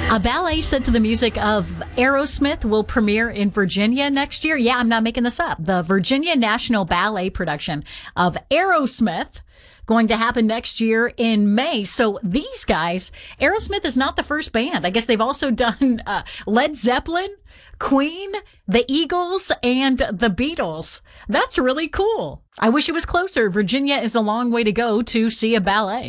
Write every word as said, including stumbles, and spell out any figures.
A ballet set to the music of Aerosmith will premiere in Virginia next year. Yeah, I'm not making this up. The Virginia National Ballet production of Aerosmith going to happen next year in May. So these guys, Aerosmith is not the first band. I guess they've also done uh, Led Zeppelin, Queen, the Eagles, and the Beatles. That's really cool. I wish it was closer. Virginia is a long way to go to see a ballet.